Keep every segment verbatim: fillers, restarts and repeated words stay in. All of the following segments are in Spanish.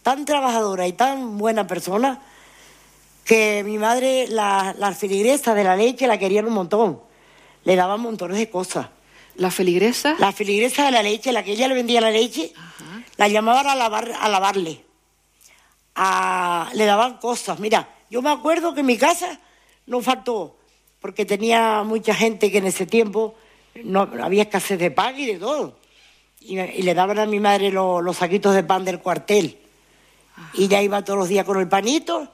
tan trabajadora y tan buena persona que mi madre, la, la feligresa de la leche, la querían un montón. Le daban montones de cosas. ¿La feligresa? La feligresa de la leche, la que ella le vendía la leche, ajá, la llamaban a, lavar, a lavarle. A, le daban cosas. Mira, yo me acuerdo que en mi casa no faltó, porque tenía mucha gente que en ese tiempo no había escasez de pan y de todo. Y, y le daban a mi madre lo, los saquitos de pan del cuartel. Ajá. Y ya iba todos los días con el panito.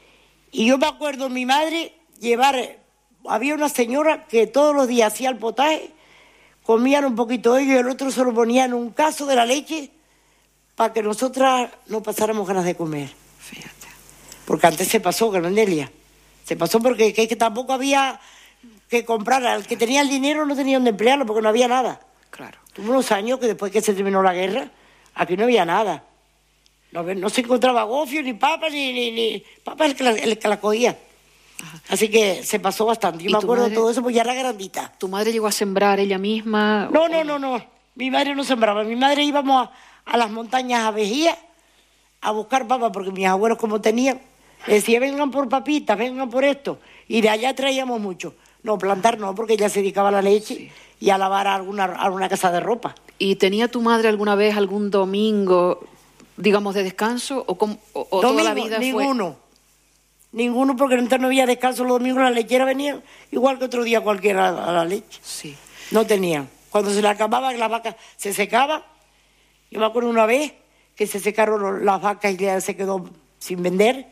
Y yo me acuerdo mi madre llevar... Había una señora que todos los días hacía el potaje, comían un poquito de ello y el otro se lo ponían un caso de la leche para que nosotras no pasáramos ganas de comer. Fíjate. Porque antes se pasó, Granelia. Se pasó porque que, que tampoco había que comprar. Al que tenía el dinero no tenía donde emplearlo porque no había nada. Claro. Tuvo unos años que después que se terminó la guerra, aquí no había nada. No, no se encontraba gofio, ni papa, ni... ni, ni papa el que la, el que la cogía. Ajá. Así que se pasó bastante. Yo me acuerdo madre, de todo eso, pues ya era grandita. ¿Tu madre llegó a sembrar ella misma? No, no, no, no. Mi madre no sembraba. Mi madre íbamos a, a las montañas a Vejías a buscar papas, porque mis abuelos como tenían, decían, vengan por papitas, vengan por esto. Y de allá traíamos mucho. No, plantar no, porque ella se dedicaba a la leche, sí, y a lavar a alguna, a alguna casa de ropa. ¿Y tenía tu madre alguna vez algún domingo, digamos, de descanso? ¿O, com, o, o domingo, toda la vida ninguno. fue...? Ninguno, porque entonces no había descanso los domingos, la lechera venía igual que otro día cualquiera a la leche. Sí. No tenían. Cuando se le acababa, la vaca se secaba. Yo me acuerdo una vez que se secaron las vacas y ya se quedó sin vender.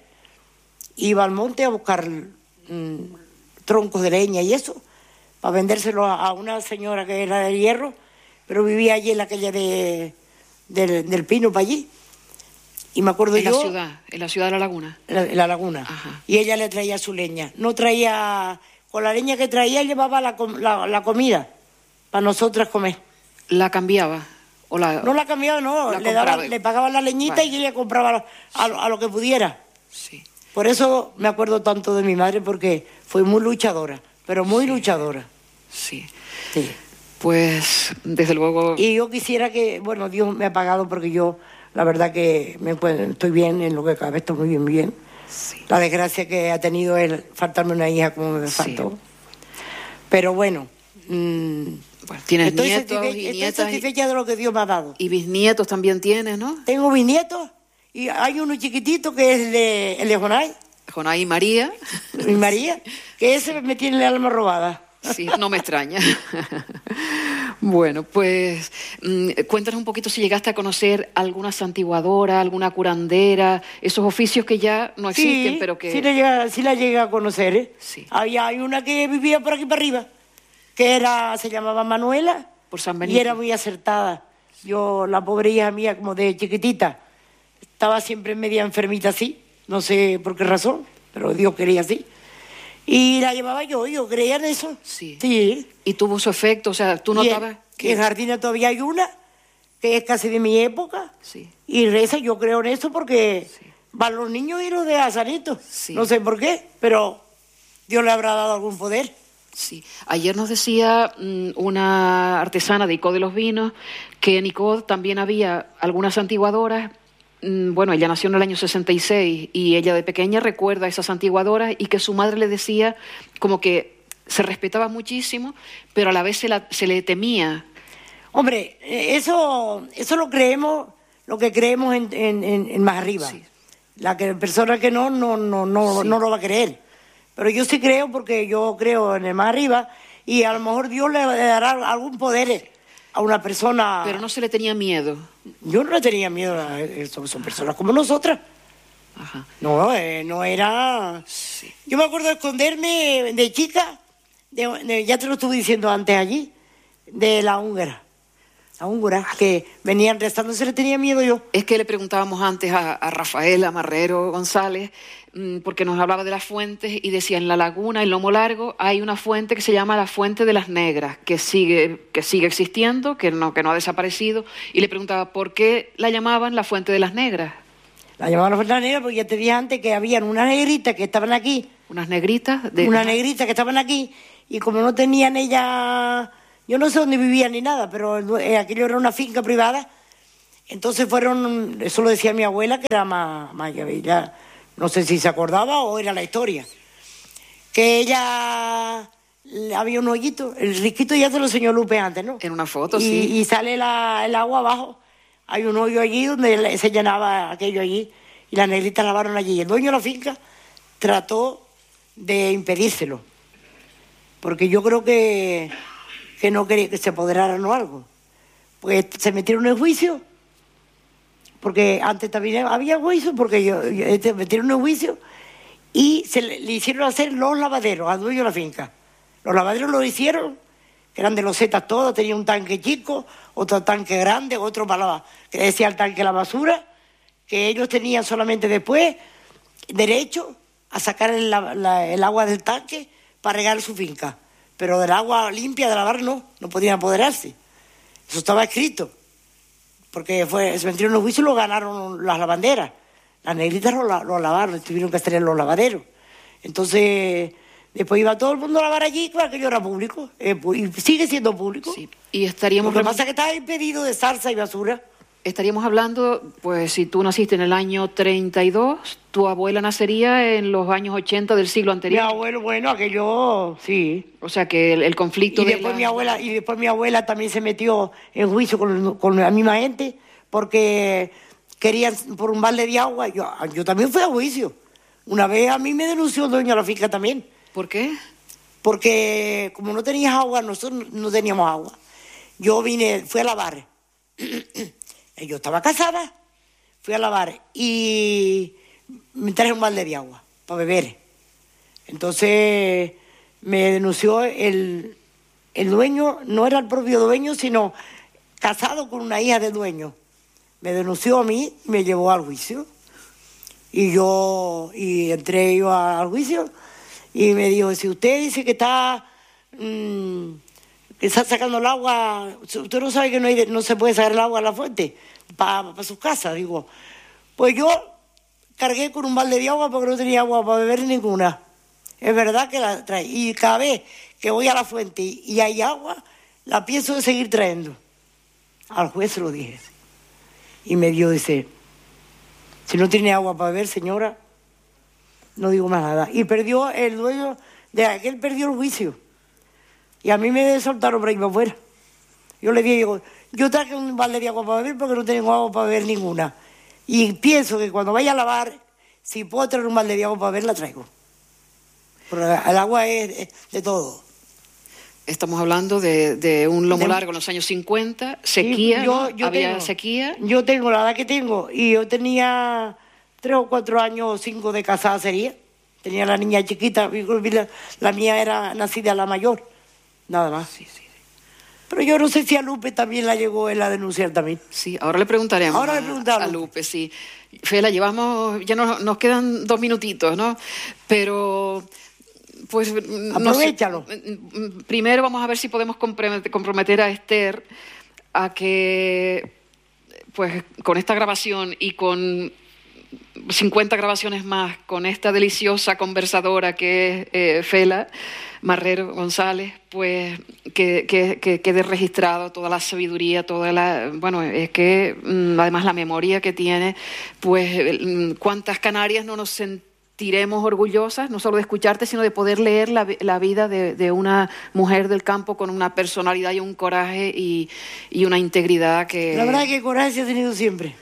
Iba al monte a buscar mmm, troncos de leña y eso, para vendérselo a, a una señora que era de Hierro, pero vivía allí en la calle de, de, del Pino, para allí. Y me acuerdo en yo... En la ciudad, en la ciudad de La Laguna. La, la Laguna. Ajá. Y ella le traía su leña. No traía... Con la leña que traía llevaba la, la, la comida para nosotras comer. ¿La cambiaba? ¿O la, no la cambiaba, no. La le, daba, le pagaban la leñita, vale, y ella compraba a, a, a lo que pudiera. Sí. Por eso me acuerdo tanto de mi madre, porque fue muy luchadora, pero muy sí. luchadora. Sí. Sí. Pues, desde luego... Y yo quisiera que... Bueno, Dios me ha pagado porque yo... La verdad que me, pues, estoy bien en lo que cabe, estoy muy bien, muy bien. Sí. La desgracia que ha tenido es faltarme una hija como me faltó. Sí. Pero bueno, mmm, bueno tienes estoy nietos satisfe- y estoy nietas. satisfecha y... de lo que Dios me ha dado. Y bisnietos también tienes, ¿no? Tengo bisnietos y hay uno chiquitito que es el de, el de Jonay. Jonay y María. Y María, que ese me tiene el alma robada. Sí, no me extraña. Bueno, pues mmm, cuéntanos un poquito si llegaste a conocer alguna santiguadora, alguna curandera, esos oficios que ya no existen, sí, pero que... Sí la, llega, sí la llegué a conocer, ¿eh? Sí. Había hay una que vivía por aquí para arriba, que era, se llamaba Manuela, por San Benito. Y era muy acertada. Yo, la pobre hija mía, como de chiquitita, estaba siempre media enfermita así, no sé por qué razón, pero Dios quería así. Y la llevaba yo, yo creía en eso. Sí. Sí. Y tuvo su efecto, o sea, tú notabas... que en Jardina todavía hay una, que es casi de mi época. Sí. Y reza, yo creo en eso porque sí. van los niños y los de sanitos. Sí. No sé por qué, pero Dios le habrá dado algún poder. Sí. Ayer nos decía mmm, una artesana de Icod de los Vinos que en Icod también había algunas santiguadoras. Bueno, ella nació en el año sesenta y seis y ella de pequeña recuerda a esas santiguadoras y que su madre le decía como que se respetaba muchísimo, pero a la vez se, la, se le temía. Hombre, eso eso lo creemos, lo que creemos en, en, en más arriba. Sí. La que, persona que no, no, no, no, sí. no lo va a creer. Pero yo sí creo porque yo creo en el más arriba y a lo mejor Dios le dará algún poder a una persona... Pero no se le tenía miedo. Yo no le tenía miedo a eso, son personas como nosotras. Ajá. No, eh, no era... Sí. Yo me acuerdo de esconderme de chica, de, de, ya te lo estuve diciendo antes allí, de la húngara. La húngara, que venían rezando, se le tenía miedo yo. Es que le preguntábamos antes a, a Rafael, a Marrero González, porque nos hablaba de las fuentes y decía, en La Laguna, en Lomo Largo, hay una fuente que se llama la Fuente de las Negras, que sigue, que sigue existiendo, que no, que no ha desaparecido, y le preguntaba, ¿por qué la llamaban la Fuente de las Negras? La llamaban la Fuente de las Negras porque ya te dije antes que habían unas negritas que estaban aquí. ¿Unas negritas? De... Unas negritas que estaban aquí, y como no tenían ella... Yo no sé dónde vivían ni nada, pero aquello era una finca privada, Entonces fueron, eso lo decía mi abuela, que era más, más ya, no sé si se acordaba o era la historia, que ella había un hoyito, el riquito ya te lo enseñó Lupe antes, ¿no? En una foto, y, sí. Y sale la, el agua abajo, hay un hoyo allí donde se llenaba aquello allí, y las negritas lavaron allí. Y el dueño de la finca trató de impedírselo, porque yo creo que, que no quería que se apoderaran o algo. Pues se metieron en juicio, porque antes también había juicio, porque yo, yo se metieron en juicio y se le, le hicieron hacer los lavaderos al dueño de la finca. Los lavaderos lo hicieron, que eran de losetas todos, tenía un tanque chico, otro tanque grande, otro para la, que decía el tanque de la basura, que ellos tenían solamente después derecho a sacar el, la, el agua del tanque para regar su finca, pero del agua limpia de lavar no, no podían apoderarse. Eso estaba escrito, porque fue, se metieron en los juicios y lo ganaron las lavanderas. Las negritas lo, lo lavaron, tuvieron que estar en los lavaderos. Entonces, después iba todo el mundo a lavar allí, claro que yo era público, eh, y sigue siendo público. Sí. Y estaríamos... Lo que pasa es que estaba impedido de zarza y basura. Estaríamos hablando, pues si tú naciste en el año treinta y dos, tu abuela nacería en los años ochenta del siglo anterior. Mi abuelo, bueno, aquello, sí. O sea que el, el conflicto y de después la... mi abuela Y después mi abuela también se metió en juicio con, con la misma gente, porque querían por un balde de agua. Yo, yo también fui a juicio. Una vez a mí me denunció el dueño de la finca también. ¿Por qué? Porque como no tenías agua, nosotros no teníamos agua. Yo vine, fui a lavar. Yo estaba casada, fui a lavar y me traje un balde de agua para beber. Entonces me denunció el, el dueño, no era el propio dueño, sino casado con una hija del dueño. Me denunció a mí y me llevó al juicio. Y yo, y entré yo al juicio y me dijo, si usted dice que está... Mmm, que está sacando el agua, usted no sabe que no, hay, no se puede sacar el agua a la fuente para pa sus casas. Digo, pues yo cargué con un balde de agua porque no tenía agua para beber ninguna. Es verdad que la trae. Y cada vez que voy a la fuente y hay agua, la pienso de seguir trayendo. Al juez se lo dije. Y me dio, dice, si no tiene agua para beber, señora, no digo más nada. Y perdió el dueño de aquel, perdió el juicio. Y a mí me soltaron por ahí para afuera. Yo le dije, digo, yo traje un balde de agua para beber porque no tengo agua para beber ninguna. Y pienso que cuando vaya a lavar, si puedo traer un balde de agua para beber, la traigo. Porque el agua es de todo. Estamos hablando de, de un lomo de, largo en los años cincuenta, sequía, sí, yo, ¿no? yo Había tengo, sequía. Yo tengo la edad que tengo y yo tenía tres o cuatro años o cinco de casada sería. Tenía la niña chiquita, la, la mía era nacida la mayor. Nada más. Sí, sí, sí. Pero yo no sé si a Lupe también la llegó él a denunciar también. Sí, ahora le preguntaremos ahora a, le preguntamos. a Lupe, sí. Fela, llevamos, ya nos, nos quedan dos minutitos, ¿no? Pero, pues... Aprovechalo. No sé, primero vamos a ver si podemos comprometer a Esther a que, pues, con esta grabación y con cincuenta grabaciones más, con esta deliciosa conversadora que es eh, Fela Marrero González, pues que, que, que quede registrado toda la sabiduría, toda la... Bueno, es que además la memoria que tiene, pues cuántas Canarias no nos sentiremos orgullosas, no solo de escucharte, sino de poder leer la, la vida de, de una mujer del campo con una personalidad y un coraje y, y una integridad que... La verdad es que coraje se ha tenido siempre.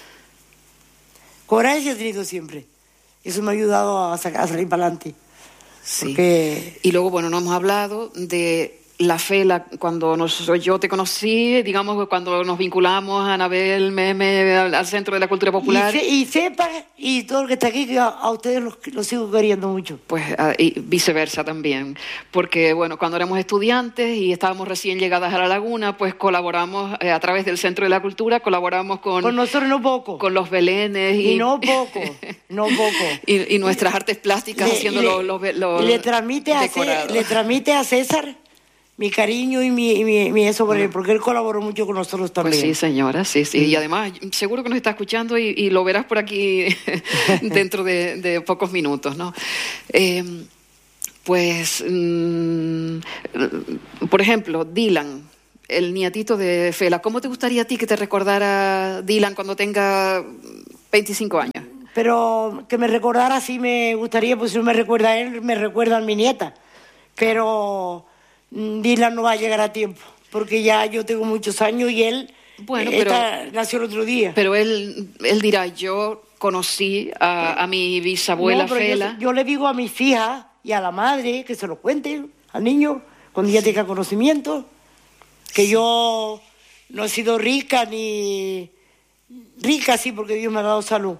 Coraje se ha tenido siempre. Eso me ha ayudado a, sacar, a salir para adelante. Sí. Porque... Y luego, bueno, no hemos hablado de la Fela, cuando nos, yo te conocí, digamos, cuando nos vinculamos a Anabel Meme al, al Centro de la Cultura Popular. Y, se, y sepa, y todo el que está aquí, que a, a ustedes los, los sigo queriendo mucho. Pues a, y viceversa también, porque bueno, cuando éramos estudiantes y estábamos recién llegadas a La Laguna, pues colaboramos eh, a través del Centro de la Cultura, colaboramos con... Con nosotros no poco. Con los belenes. Y, y no poco, no poco. y, y nuestras artes plásticas le, haciendo le, los, los, los le transmite a C, Le transmite a César mi cariño y mi, y mi, mi eso por él, porque él colaboró mucho con nosotros también. Pues sí, señora, sí, sí. Y además, seguro que nos está escuchando y, y lo verás por aquí dentro de, de pocos minutos, ¿no? Eh, pues, mmm, por ejemplo, Dylan. el nietito de Fela. ¿Cómo te gustaría a ti que te recordara Dylan cuando tenga veinticinco años? Pero que me recordara sí me gustaría, pues si no me recuerda a él, me recuerda a mi nieta. Pero Dylan no va a llegar a tiempo, porque ya yo tengo muchos años y él bueno, eh, pero, está, nació el otro día. Pero él, él dirá, yo conocí a, a mi bisabuela no, Fela. Yo, yo le digo a mis hijas y a la madre que se lo cuenten al niño cuando ya tenga conocimiento, que sí. Yo no he sido rica ni... Rica sí, porque Dios me ha dado salud,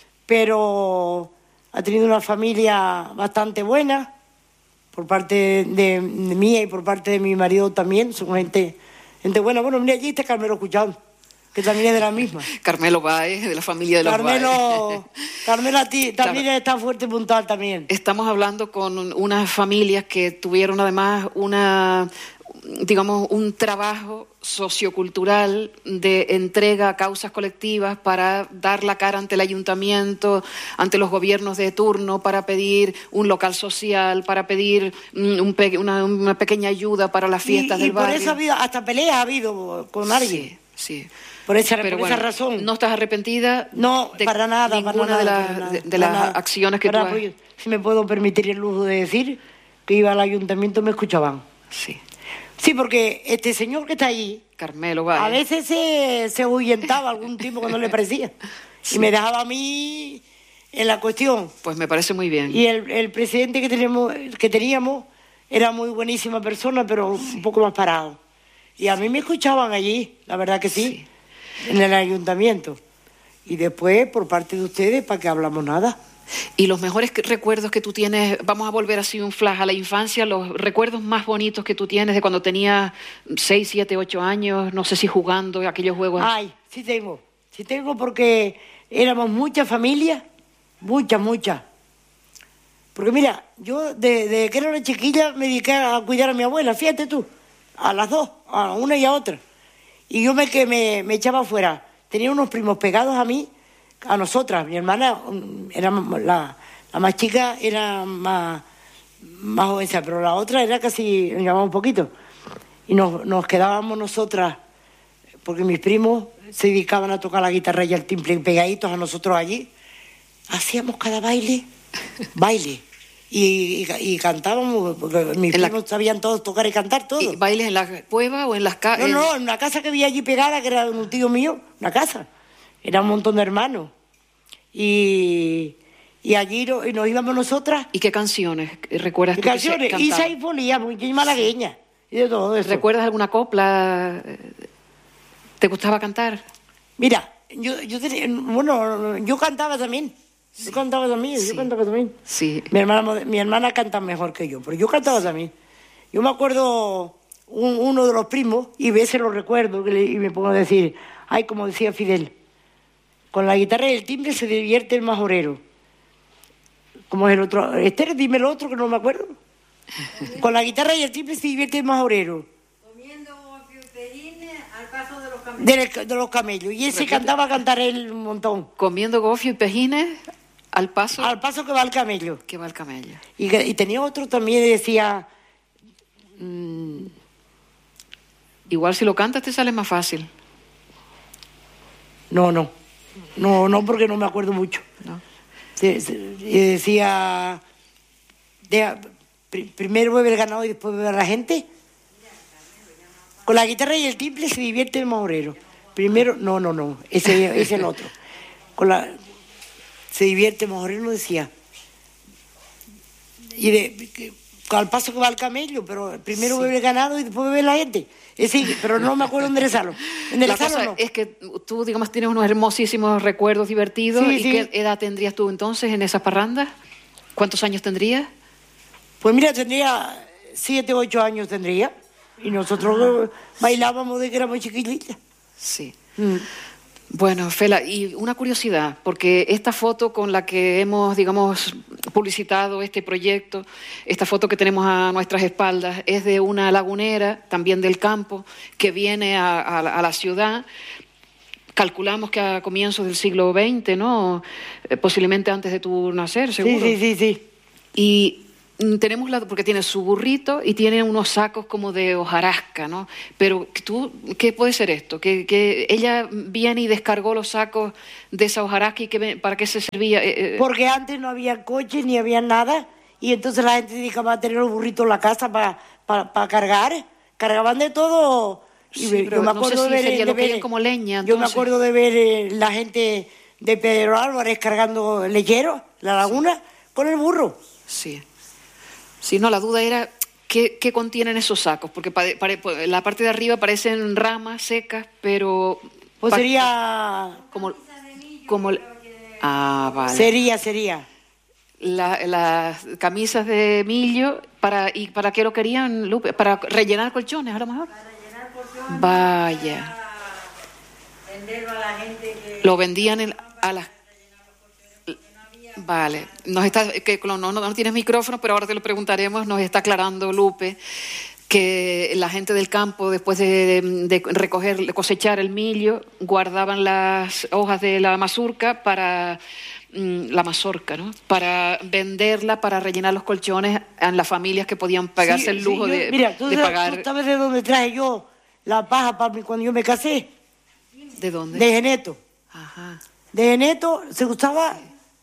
pero ha tenido una familia bastante buena por parte de, de mía y por parte de mi marido también. Son gente, gente buena. Bueno, mira, allí está Carmelo escuchando, que también es de la misma. Carmelo Baez, de la familia de los Carmelo, Baez. Carmelo a ti, también claro. Está fuerte puntual también. Estamos hablando con unas familias que tuvieron además una... digamos, un trabajo sociocultural de entrega a causas colectivas para dar la cara ante el ayuntamiento, ante los gobiernos de turno, para pedir un local social, para pedir un pe una, una pequeña ayuda para las fiestas y, del y barrio. Y por eso ha habido, hasta peleas ha habido con alguien. Sí, sí. Por esa, Pero por bueno, esa razón. ¿No estás arrepentida? No, de para nada, ninguna para nada, de, la, para nada, de, de para las nada. acciones que para, tú has... Si me puedo permitir el lujo de decir que iba al ayuntamiento me escuchaban. Sí. Sí, porque este señor que está ahí, Carmelo Baez, a veces se, se ahuyentaba algún tipo cuando le parecía. Sí. Y me dejaba a mí en la cuestión. Pues me parece muy bien. Y el, el presidente que teníamos, que teníamos era muy buenísima persona, pero sí. Un poco más parado. Y a mí me escuchaban allí, la verdad que sí, sí. En el ayuntamiento. Y después, por parte de ustedes, ¿para qué hablamos nada? Y los mejores recuerdos que tú tienes, vamos a volver así un flash a la infancia, los recuerdos más bonitos que tú tienes de cuando tenías seis, siete, ocho años, no sé si jugando aquellos juegos. Ay, sí tengo, sí tengo porque éramos mucha familia, mucha, mucha. Porque mira, yo desde de que era una chiquilla me dediqué a cuidar a mi abuela, fíjate tú, a las dos, a una y a otra. Y yo me, que me, me echaba afuera, tenía unos primos pegados a mí, a nosotras, mi hermana era la, la más chica, era más, más jovenza, pero la otra era casi, nos llevaba un poquito. Y nos, nos quedábamos nosotras, porque mis primos se dedicaban a tocar la guitarra y el timbre pegaditos a nosotros allí. Hacíamos cada baile, baile. Y, y, y cantábamos, porque mis primos la... sabían todos tocar y cantar todo. ¿Y bailes en la cueva o en las casas? No, no, en una casa que había allí pegada, que era de un tío mío, una casa. Era un montón de hermanos. Y, y allí no, y nos íbamos nosotras. ¿Y qué canciones recuerdas? ¿Qué tú canciones? Que Isa y Folía, muy malagueña. Y de todo eso. ¿Recuerdas alguna copla? ¿Te gustaba cantar? Mira, yo, yo tenía, bueno, yo cantaba también. Sí. Yo cantaba también, sí. yo cantaba también. Sí. Mi hermana, mi hermana canta mejor que yo, pero yo cantaba también. Yo me acuerdo un, uno de los primos, y a veces lo recuerdo, que le, y me pongo a decir, ay, como decía Fidel, con la guitarra y el timbre se divierte el majorero. ¿Cómo es el otro? Esther, dime el otro que no me acuerdo. Con la guitarra y el timbre se divierte el majorero. Comiendo pejines al paso de los camellos. De, de los camellos. Y ese cantaba a cantar él un montón. Comiendo gofio y pejines al paso. Al paso que va el camello. Que va el camello. Y, y tenía otro también que decía. Mmm, Igual si lo cantas te sale más fácil. No, no. No, no, porque no me acuerdo mucho. No. Se, se, decía, de, pr primero bebe el ganado y después bebe la gente. Con la guitarra y el timbre se divierte el majorero. Primero, no, no, no, ese, ese es el otro. Con la, se divierte el majorero, decía. Y de, que, al paso que va el camello, pero primero sí. Bebe el ganado y después bebe la gente. Sí, pero no me acuerdo enderezarlo. ¿Enderezarlo La cosa no? Es que tú, digamos, tienes unos hermosísimos recuerdos divertidos. Sí, ¿Y sí. qué edad tendrías tú entonces en esas parrandas? ¿Cuántos años tendrías? Pues mira, tendría siete, ocho años tendría. Y nosotros ah. bailábamos de que éramos chiquilitas. Sí. Mm. Bueno, Fela, y una curiosidad, porque esta foto con la que hemos, digamos, publicitado este proyecto, esta foto que tenemos a nuestras espaldas, es de una lagunera, también del campo, que viene a, a, a la ciudad. Calculamos que a comienzos del siglo veinte, ¿no? Eh, posiblemente antes de tu nacer, seguro. Sí, sí, sí, sí. Y Tenemos la, porque tiene su burrito y tiene unos sacos como de hojarasca, ¿no? Pero tú, ¿qué puede ser esto? Que, que ella viene y descargó los sacos de esa hojarasca y que, ¿para qué se servía? Eh, porque antes no había coches ni había nada y entonces la gente dedicaba a tener los burritos en la casa para pa, pa cargar. Cargaban de todo. Y sí, yo me acuerdo no sé si de ver, sería de lo que ver como leña. Yo me entonces. acuerdo de ver eh, la gente de Pedro Álvarez cargando lecheros, la laguna, sí. con el burro. Sí. Sí, no, la duda era qué, qué contienen esos sacos, porque pare, pare, la parte de arriba parecen ramas secas, pero... Pues pa, sería... Como... como ah, vale. Sería, sería. La, las camisas de millo, para ¿y para qué lo querían, Lupe? ¿Para rellenar colchones, a lo mejor? Para rellenar colchones. Vaya. Para venderlo a la gente que... Lo vendían en, a las... Vale, nos está, que no, no, no tienes micrófono, pero ahora te lo preguntaremos. Nos está aclarando Lupe que la gente del campo, después de, de, de recoger, de cosechar el millo, guardaban las hojas de la mazurca para mm, la mazorca, ¿no? Para venderla, para rellenar los colchones a las familias que podían pagarse sí, el lujo sí, yo, de, mira, tú de sabes, pagar. ¿Tú sabes de dónde traje yo la paja para mí cuando yo me casé? ¿De dónde? De Geneto. Ajá. De Geneto se usaba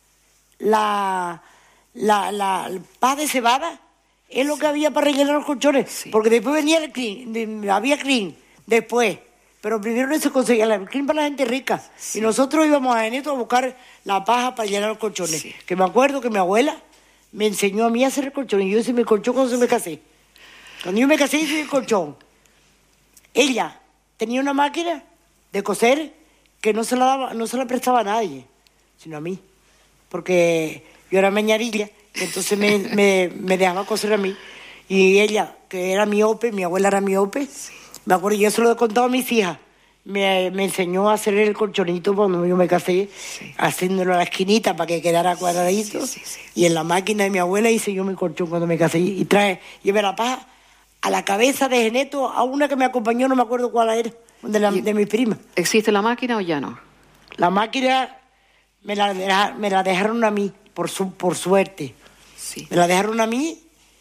la, la, la, la paja de cebada, es lo que había para rellenar los colchones, sí. porque después venía el clean, de, había clean después, pero primero no se conseguía el clean para la gente rica, sí. y nosotros íbamos a Geneto a buscar la paja para llenar los colchones, sí. que me acuerdo que mi abuela me enseñó a mí a hacer el colchón, y yo hice mi colchón cuando me casé. Cuando yo me casé hice el colchón. Ella tenía una máquina de coser que no se la daba, no se la prestaba a nadie, sino a mí. Porque yo era meñarilla, entonces me, me, me dejaba coser a mí. Y ella, que era miope, mi abuela era miope, sí. me acuerdo, yo se lo he contado a mis hijas, me, me enseñó a hacer el colchonito cuando yo me casé, sí. haciéndolo a la esquinita para que quedara cuadradito. Sí, sí, sí. Y en la máquina de mi abuela hice yo mi colchón cuando me casé. Y trae, llevé la paja a la cabeza de Geneto, a una que me acompañó, no me acuerdo cuál era, de, la, de mi prima. ¿Existe la máquina o ya no? La máquina... Me la, deja, me la dejaron a mí, por, su, por suerte. Sí. Me la dejaron a mí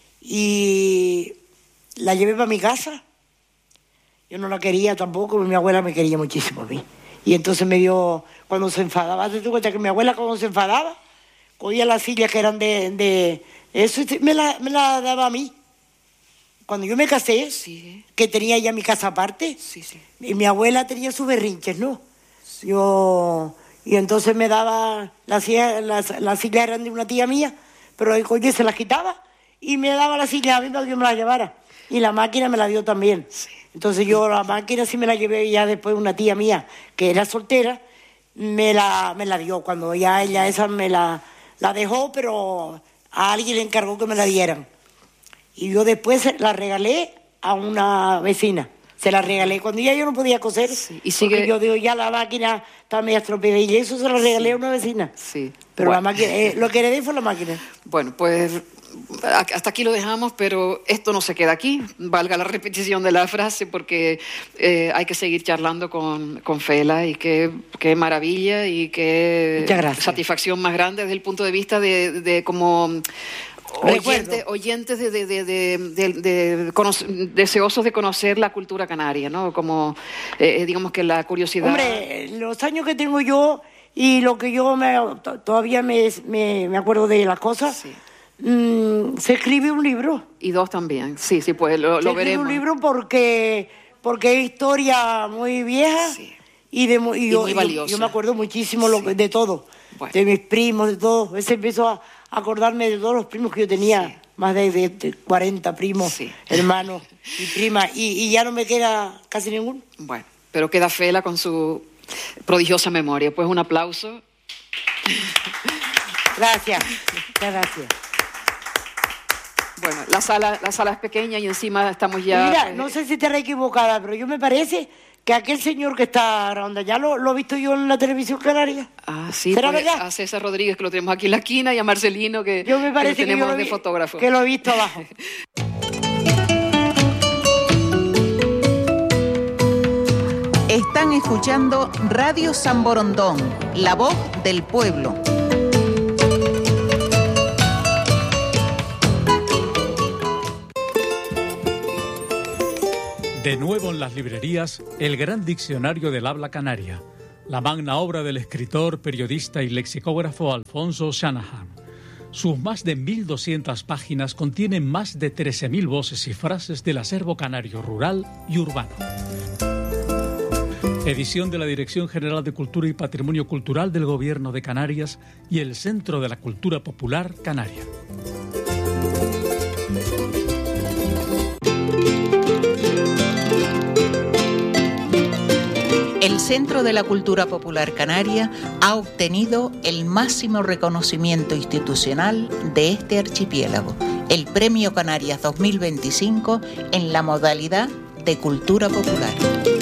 y la llevé para mi casa. Yo no la quería tampoco, mi abuela me quería muchísimo a mí. Y entonces me dio, cuando se enfadaba, ¿te das cuenta que mi abuela cuando se enfadaba, cogía las sillas que eran de, de eso y me la, me la daba a mí? Cuando yo me casé, sí. que tenía ya mi casa aparte, sí, sí. y mi abuela tenía sus berrinches, ¿no? Sí. Yo... Y entonces me daba, las sillas las, las sillas eran de una tía mía, pero el coche se las quitaba y me daba la silla a mí para que yo me la llevara. Y la máquina me la dio también. Sí. Entonces yo la máquina sí me la llevé ya después una tía mía, que era soltera, me la, me la dio. Cuando ya ella esa me la, la dejó, pero a alguien le encargó que me la dieran. Y yo después la regalé a una vecina. Se la regalé cuando ya yo no podía coser. Sí. Y sigue... Porque yo digo, ya la máquina está media estropeada. Y eso se la regalé sí. a una vecina. Sí. Pero bueno. la máquina, eh, lo que heredé fue la máquina. Bueno, pues hasta aquí lo dejamos, pero esto no se queda aquí. Valga la repetición de la frase, porque eh, hay que seguir charlando con, con Fela. Y qué, qué maravilla y qué satisfacción más grande desde el punto de vista de, de, de como... Oyente, oyentes de, de, de, de, de, de conocer, deseosos de conocer la cultura canaria, ¿no? Como, eh, digamos que la curiosidad... Hombre, los años que tengo yo y lo que yo me, todavía me, me, me acuerdo de las cosas, sí. mmm, se escribe un libro. Y dos también, sí, sí, pues lo, lo veremos. Se escribe un libro porque, porque es historia muy vieja sí. y, de, y, y yo, muy valiosa. Yo, yo me acuerdo muchísimo sí. lo, de todo, bueno. de mis primos, de todo. Ese empezó a... acordarme de todos los primos que yo tenía, sí. más de, de, de cuarenta primos, sí. hermanos y primas, y, y ya no me queda casi ninguno. Bueno, pero queda Fela con su prodigiosa memoria. Pues un aplauso. Gracias, muchas gracias. Bueno, la sala, la sala es pequeña y encima estamos ya... Mira, no sé si estaré equivocada, pero yo me parece... que aquel señor que está grande, ya lo, lo he visto yo en la televisión canaria. Ah, sí. ¿Será pues, verdad? A César Rodríguez, que lo tenemos aquí en la esquina, y a Marcelino, que, yo me parece que lo tenemos que yo lo de vi, fotógrafo. Que lo he visto abajo. Están escuchando Radio San Borondón, la voz del pueblo. De nuevo en las librerías, el gran diccionario del habla canaria, la magna obra del escritor, periodista y lexicógrafo Alfonso Shanahan. Sus más de mil doscientas páginas contienen más de trece mil voces y frases del acervo canario rural y urbano. Edición de la Dirección General de Cultura y Patrimonio Cultural del Gobierno de Canarias y el Centro de la Cultura Popular Canaria. El Centro de la Cultura Popular Canaria ha obtenido el máximo reconocimiento institucional de este archipiélago, el Premio Canarias dos mil veinticinco en la modalidad de Cultura Popular.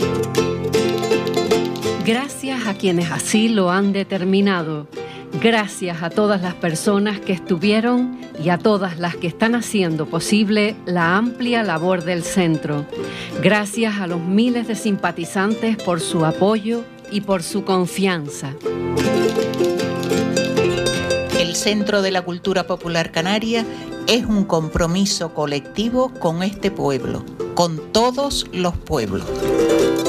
Gracias a quienes así lo han determinado. Gracias a todas las personas que estuvieron y a todas las que están haciendo posible la amplia labor del centro. Gracias a los miles de simpatizantes por su apoyo y por su confianza. El Centro de la Cultura Popular Canaria es un compromiso colectivo con este pueblo, con todos los pueblos.